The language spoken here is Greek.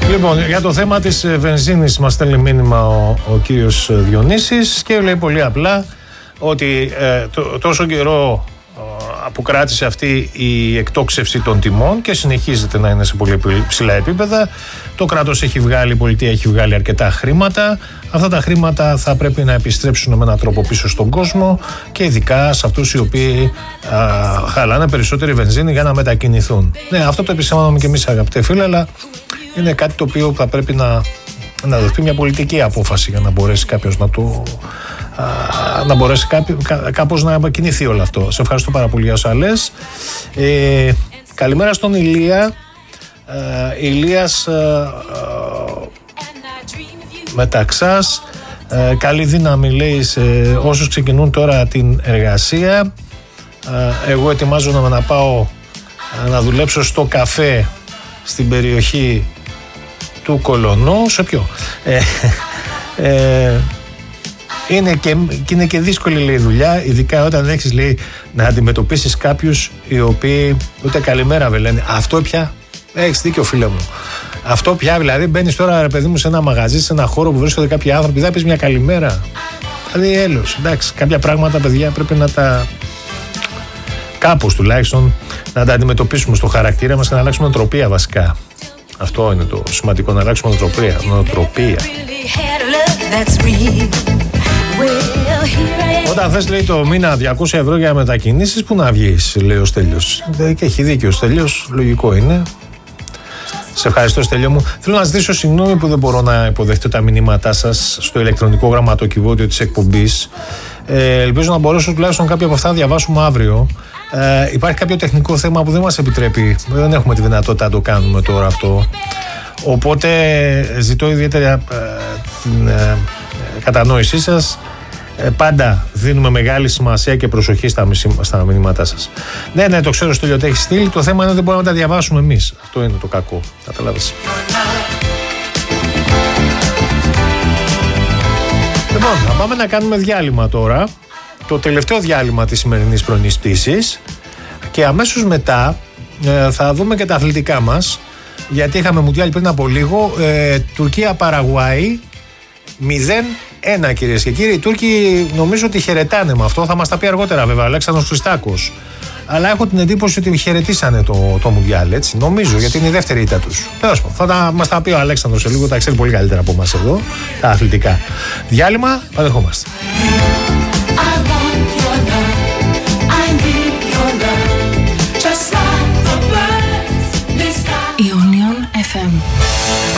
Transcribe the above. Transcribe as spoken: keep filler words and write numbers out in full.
Λοιπόν, για το θέμα της βενζίνης μας στέλνει μήνυμα ο, ο κύριος Διονύσης και λέει πολύ απλά ότι ε, τό, τόσο καιρό ε, που κράτησε αυτή η εκτόξευση των τιμών και συνεχίζεται να είναι σε πολύ ψηλά επίπεδα, το κράτος έχει βγάλει, η πολιτεία έχει βγάλει αρκετά χρήματα. Αυτά τα χρήματα θα πρέπει να επιστρέψουν με έναν τρόπο πίσω στον κόσμο και ειδικά σε αυτούς οι οποίοι α, χαλάνε περισσότερη βενζίνη για να μετακινηθούν. Ναι, αυτό το επισημάναμε και εμείς, αγαπητέ φίλε, αλλά είναι κάτι το οποίο θα πρέπει να, να δοθεί μια πολιτική απόφαση για να μπορέσει κάποιος να το... Α, να μπορέσει κάποιο, κά, κάπως να κινηθεί όλο αυτό. Σε ευχαριστώ πάρα πολύ για όσα λες. Ε, καλημέρα στον Ηλία. Ε, Ηλίας ε, ε, Μεταξάς. Ε, καλή δύναμη, λέει, σε όσους ξεκινούν τώρα την εργασία. Ε, εγώ ετοιμάζομαι να πάω ε, να δουλέψω στο καφέ στην περιοχή του Κολονού. Σε ποιο? Ε, ε, Είναι και, και είναι και δύσκολη, λέει, δουλειά, ειδικά όταν έχεις, λέει, να αντιμετωπίσεις κάποιους οι οποίοι ούτε καλημέρα δεν λένε. Αυτό πια, έχεις δίκιο, φίλε μου. Αυτό πια, δηλαδή, μπαίνεις τώρα, ρε παιδί μου, σε ένα μαγαζί, σε ένα χώρο που βρίσκονται κάποιοι άνθρωποι, δεν πεις μια καλημέρα. Δηλαδή, έλεος, εντάξει, κάποια πράγματα, παιδιά, πρέπει να τα... κάπως τουλάχιστον να τα αντιμετωπίσουμε στο χαρακτήρα μας και να αλλάξουμε νοοτροπία, βασικά. Αυτό είναι το σημαντικό, να αλλάξουμε νοοτροπία. νοοτροπία. Όταν θες, λέει, το μήνα διακόσια ευρώ για μετακινήσεις, που να βγεις, λέει ο Στέλιος. Και έχει δίκιο ο Στέλιος, λογικό είναι. Σε ευχαριστώ, Στέλιο μου. Θέλω να ζητήσω συγγνώμη που δεν μπορώ να υποδεχτώ τα μηνύματά σας στο ηλεκτρονικό γραμματοκιβώτιο της εκπομπής. Ε, ελπίζω να μπορέσω τουλάχιστον κάποια από αυτά να διαβάσουμε αύριο. Ε, υπάρχει κάποιο τεχνικό θέμα που δεν μας επιτρέπει, δεν έχουμε τη δυνατότητα να το κάνουμε τώρα αυτό. Οπότε ζητώ ιδιαίτερα ε, την ε, κατανόησή σας. Ε, πάντα δίνουμε μεγάλη σημασία και προσοχή στα, στα μηνύματά σας. Ναι, ναι, το ξέρω, Στέλιο, ότι έχει στείλει. Το θέμα είναι ότι δεν μπορούμε να τα διαβάσουμε εμείς. Αυτό είναι το κακό. Καταλάβεις. Λοιπόν, θα πάμε να κάνουμε διάλειμμα τώρα. Το τελευταίο διάλειμμα της σημερινής πρωινής πτήσης. Και αμέσως μετά ε, θα δούμε και τα αθλητικά μας. Γιατί είχαμε μουντιάλ πριν από λίγο. Ε, Τουρκία-Παραγουάη μηδέν ένα, κυρίες και κύριοι. Οι Τούρκοι νομίζω ότι χαιρετάνε με αυτό. Θα μας τα πει αργότερα, βέβαια, Αλέξανδρος Χριστάκος. Αλλά έχω την εντύπωση ότι χαιρετήσανε το, το μουντιάλ, έτσι. Νομίζω, γιατί είναι η δεύτερη ήττα τους. Τέλος πάντων, θα τα, μας τα πει ο Αλέξανδρος σε λίγο. Τα ξέρει πολύ καλύτερα από εμάς εδώ, τα αθλητικά. Διάλειμμα, παρεχόμαστε. Ionion εφ εμ.